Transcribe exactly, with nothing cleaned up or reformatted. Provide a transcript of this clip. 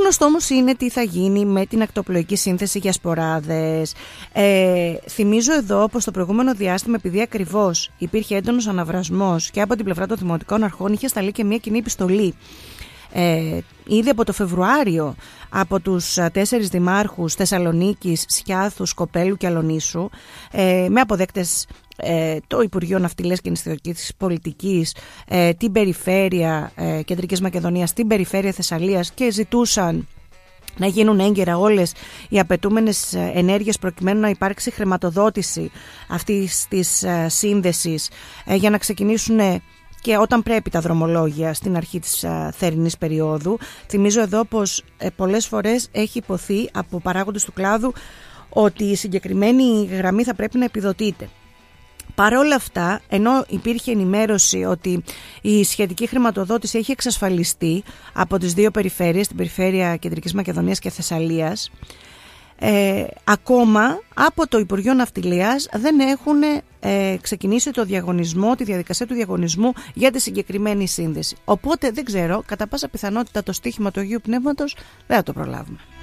άγνωστο όμως είναι τι θα γίνει με την ακτοπλοϊκή σύνθεση για σποράδες. Ε, θυμίζω εδώ πως το προηγούμενο διάστημα, επειδή ακριβώς υπήρχε έντονος αναβρασμός και από την πλευρά των δημοτικών αρχών, είχε σταλεί και μια κοινή επιστολή. Ε, ήδη από το Φεβρουάριο από τους τέσσερις δημάρχους Θεσσαλονίκης, Σκιάθου, Σκοπέλου και Αλονίσου, ε, με αποδέκτες ε, το Υπουργείο Ναυτιλίας και Νηστιωτικής Πολιτικής, ε, την Περιφέρεια ε, Κεντρικής Μακεδονίας, την Περιφέρεια Θεσσαλίας, και ζητούσαν να γίνουν έγκαιρα όλες οι απαιτούμενες ενέργειες προκειμένου να υπάρξει χρηματοδότηση αυτής της σύνδεσης ε, για να ξεκινήσουν και όταν πρέπει τα δρομολόγια στην αρχή της α, θερινής περίοδου. Θυμίζω εδώ πως ε, πολλές φορές έχει υποθεί από παράγοντες του κλάδου ότι η συγκεκριμένη γραμμή θα πρέπει να επιδοτείται. Παρ' όλα αυτά, ενώ υπήρχε ενημέρωση ότι η σχετική χρηματοδότηση έχει εξασφαλιστεί από τις δύο περιφέρειες, την Περιφέρεια Κεντρικής Μακεδονίας και Θεσσαλίας, Ε, ακόμα από το Υπουργείο Ναυτιλίας δεν έχουν ε, ξεκινήσει το διαγωνισμό, τη διαδικασία του διαγωνισμού για τη συγκεκριμένη σύνδεση. Οπότε δεν ξέρω, κατά πάσα πιθανότητα το στοίχημα του Αγίου Πνεύματος δεν θα το προλάβουμε.